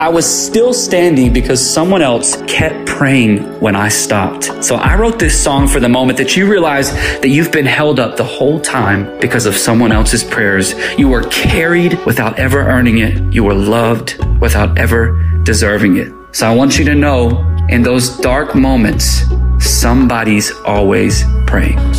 I was still standing because someone else kept praying when I stopped. So I wrote this song for the moment that you realize that you've been held up the whole time because of someone else's prayers. You were carried without ever earning it. You were loved without ever deserving it. So I want you to know, in those dark moments, somebody's always praying.